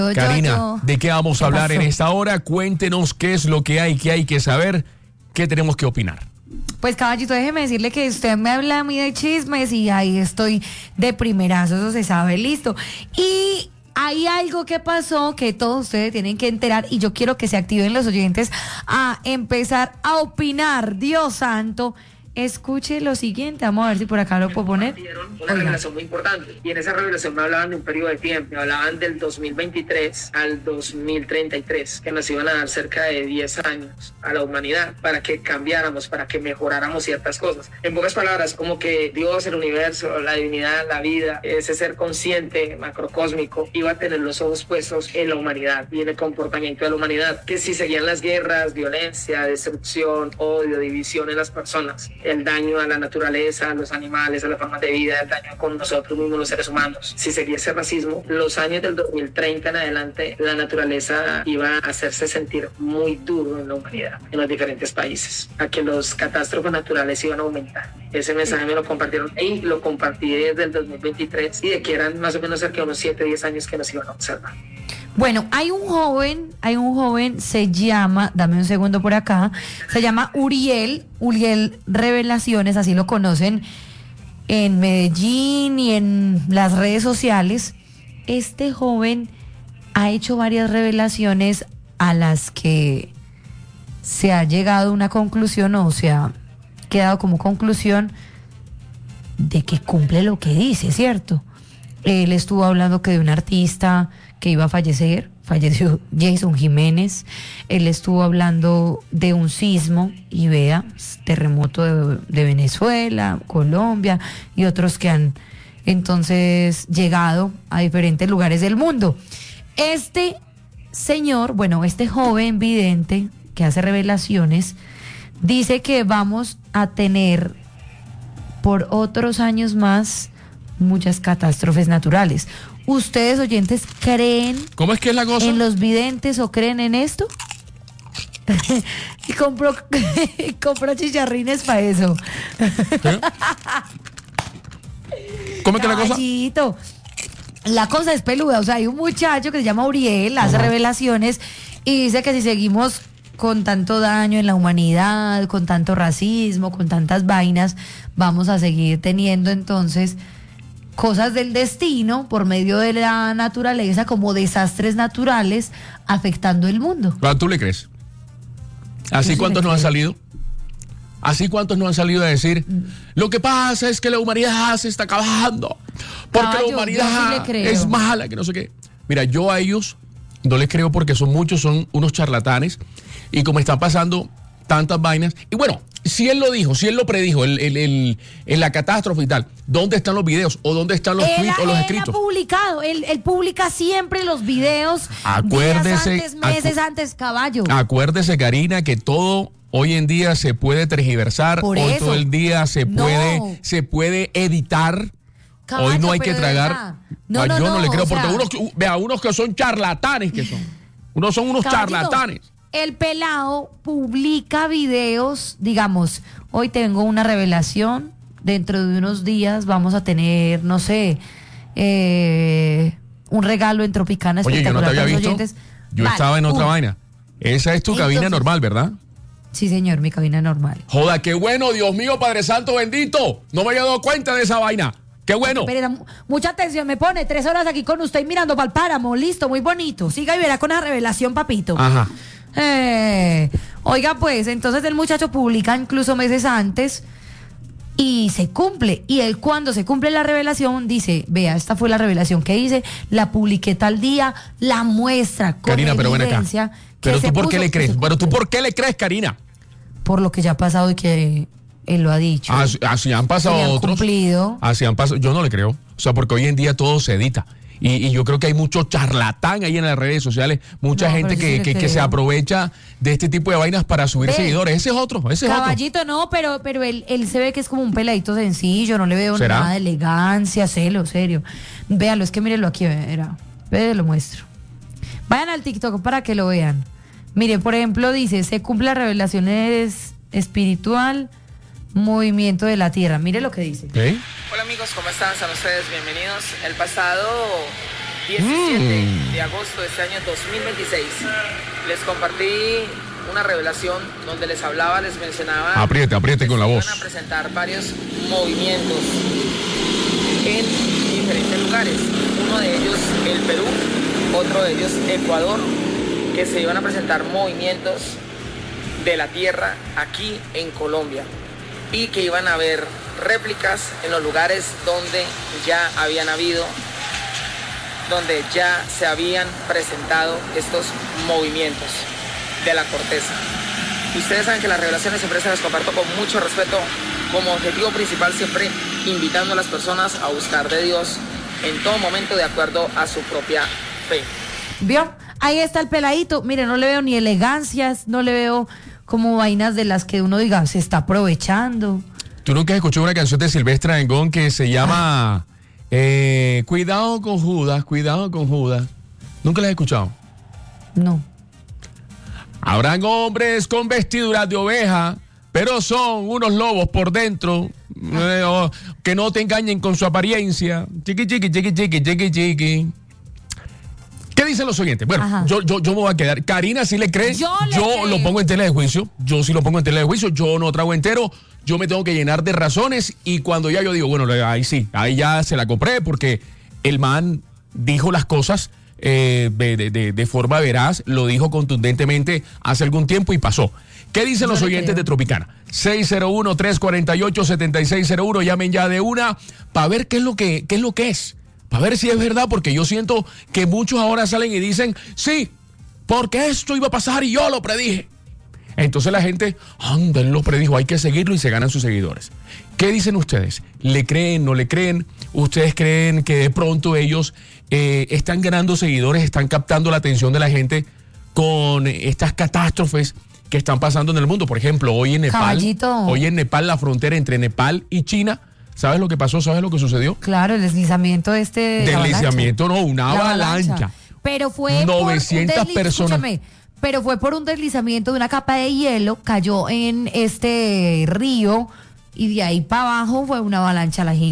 Karina, ¿de qué vamos a hablar pasó? en esta hora? Cuéntenos qué es lo que hay que saber, qué tenemos que opinar. Pues caballito, déjeme decirle que usted me habla a mí de chismes y ahí estoy de primerazo, eso se sabe, listo. Y hay algo que pasó que todos ustedes tienen que enterar y yo quiero que se activen los oyentes a empezar a opinar. Dios santo, escuche lo siguiente, vamos a ver si por acá lo puedo poner. Una revelación muy importante, y en esa revelación me hablaban de un periodo de tiempo, me hablaban del 2023 al 2033, que nos iban a dar cerca de 10 años a la humanidad para que cambiáramos, para que mejoráramos ciertas cosas. En pocas palabras, como que Dios, el universo, la divinidad, la vida, ese ser consciente, macrocósmico, iba a tener los ojos puestos en la humanidad y en el comportamiento de la humanidad, que si seguían las guerras, violencia, destrucción, odio, división en las personas, el daño a la naturaleza, a los animales, a la forma de vida, el daño con nosotros mismos, los seres humanos. Si seguía ese racismo, los años del 2030 en adelante, la naturaleza iba a hacerse sentir muy duro en la humanidad, en los diferentes países, a que los catástrofes naturales iban a aumentar. Ese mensaje me lo compartieron y lo compartí desde el 2023 y de que eran más o menos cerca de unos 7, 10 años que nos iban a observar. Bueno, hay un joven, se llama, dame un segundo por acá, se llama Uriel Revelaciones, así lo conocen en Medellín y en las redes sociales. Este joven ha hecho varias revelaciones a las que se ha llegado a una conclusión o se ha quedado como conclusión de que cumple lo que dice, ¿cierto? Él estuvo hablando que de un artista que iba a fallecer, falleció Jason Jiménez. Él estuvo hablando de un sismo y vea, terremoto de Venezuela, Colombia y otros que han entonces llegado a diferentes lugares del mundo. Este señor, bueno, este joven vidente que hace revelaciones, dice que vamos a tener por otros años más muchas catástrofes naturales. ¿Ustedes, oyentes, creen ¿Cómo es que es la cosa? en los videntes o creen en esto? Y compró chicharrines para eso. ¿Qué? ¿Cómo es que es la cosa? Caballito, la cosa es peluda. O sea, hay un muchacho que se llama Uriel, hace revelaciones y dice que si seguimos con tanto daño en la humanidad, con tanto racismo, con tantas vainas, vamos a seguir teniendo entonces cosas del destino por medio de la naturaleza, como desastres naturales afectando el mundo. ¿Tú le crees? ¿Así cuántos nos han salido? ¿Así cuántos nos han salido a decir? Lo que pasa es que la humanidad se está acabando, porque Caballo, la humanidad yo sí le creo. es mala, que no sé qué. Mira, yo a ellos no les creo porque son muchos, son unos charlatanes, y como están pasando tantas vainas, y bueno, si él lo dijo, si él lo predijo, en la catástrofe y tal, ¿dónde están los videos? ¿O dónde están los tweets o los escritos? Él ha publicado, él publica siempre los videos Acuérdese, días antes, meses antes, caballo. Acuérdese, Karina, que todo hoy en día se puede tergiversar, Por hoy eso. todo el día se No. puede editar. Caballo, hoy no hay pero que de tragar. verdad. Yo no le creo, o sea, porque unos que son charlatanes que son. Unos son unos caballito, charlatanes. El pelado publica videos, digamos, hoy tengo una revelación, dentro de unos días vamos a tener, no sé, un regalo en Tropicana Oye, yo no te espectacular había para los visto. oyentes. Yo Vale, estaba en otra vaina. Esa es tu cabina Entonces- normal, ¿verdad? Sí, señor, mi cabina normal. Joda, qué bueno, Dios mío, Padre Santo bendito. No me había dado cuenta de esa vaina. Qué bueno. Pero mucha atención, me pone 3 horas aquí con usted mirando para el páramo, listo, muy bonito. Siga y verá con la revelación, papito. Ajá. Oiga, pues, entonces el muchacho publica incluso meses antes y se cumple. Y él, cuando se cumple la revelación, dice: vea, esta fue la revelación que hice, la publiqué tal día, la muestra con Karina, pero ven acá. evidencia. Pero que tú se por qué puso, le que crees? se Pero tú cumple. por qué le crees, Karina. Por lo que ya ha pasado y que él lo ha dicho. Así han pasado Y han otros. cumplido. Así han pasado. Yo no le creo. O sea, porque hoy en día todo se edita. Y yo creo que hay mucho charlatán ahí en las redes sociales, mucha No, gente pero sí le que creo. se aprovecha de este tipo de vainas para subir Ve. seguidores. Ese es otro. Caballito, no, pero él se ve que es como un peladito sencillo, no le veo ¿Será? nada de elegancia, celo, serio. Véalo, es que mírelo aquí, ve, lo muestro. Vayan al TikTok para que lo vean. Mire, por ejemplo, dice: se cumple la revelación espiritual, movimiento de la tierra. Mire lo que dice. ¿Ok? Hola amigos, ¿cómo están? Sean ustedes bienvenidos. El pasado 17 de agosto de este año 2026, les compartí una revelación donde les hablaba, les mencionaba. Apriete con la voz. Van a presentar varios movimientos en diferentes lugares. Uno de ellos el Perú, otro de ellos Ecuador, que se iban a presentar movimientos de la Tierra aquí en Colombia y que iban a haber réplicas en los lugares donde ya habían habido, donde ya se habían presentado estos movimientos de la corteza. Ustedes saben que las revelaciones siempre se las comparto con mucho respeto, como objetivo principal siempre invitando a las personas a buscar de Dios en todo momento de acuerdo a su propia fe. ¿Vio? Ahí está el peladito. Mire, no le veo ni elegancias, no le veo como vainas de las que uno diga, se está aprovechando. ¿Tú nunca has escuchado una canción de Silvestre Dangond que se llama Cuidado con Judas, cuidado con Judas? ¿Nunca la has escuchado? No. Habrán hombres con vestiduras de oveja, pero son unos lobos por dentro, que no te engañen con su apariencia. Chiqui, chiqui, chiqui, chiqui, chiqui, chiqui. ¿Qué dicen los oyentes? Bueno, yo me voy a quedar. Karina sí le cree. Yo lo pongo en tela de juicio. Yo sí lo pongo en tela de juicio. Yo no trago entero. Yo me tengo que llenar de razones. Y cuando ya yo digo, bueno, ahí sí, ahí ya se la compré porque el man dijo las cosas de forma veraz. Lo dijo contundentemente hace algún tiempo y pasó. ¿Qué dicen los oyentes de Tropicana? 601-348-7601. Llamen ya de una para ver qué es lo que es. Para ver si es verdad, porque yo siento que muchos ahora salen y dicen, sí, porque esto iba a pasar y yo lo predije. Entonces la gente, él lo predijo, hay que seguirlo y se ganan sus seguidores. ¿Qué dicen ustedes? ¿Le creen, no le creen? ¿Ustedes creen que de pronto ellos están ganando seguidores, están captando la atención de la gente con estas catástrofes que están pasando en el mundo? Por ejemplo, hoy en Nepal, la frontera entre Nepal y China, ¿sabes lo que pasó? ¿Sabes lo que sucedió? Claro, el deslizamiento Deslizamiento no, una avalancha. Pero fue 900 personas. Pero fue por un deslizamiento de una capa de hielo, cayó en este río y de ahí para abajo fue una avalancha la gigante.